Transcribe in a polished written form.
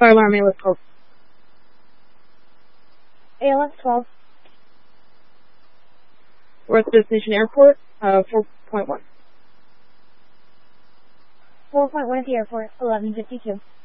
Fire alarm ALS 12. ALS 12. We're at the destination airport, 4.1. 4.1 at the airport, 11:52.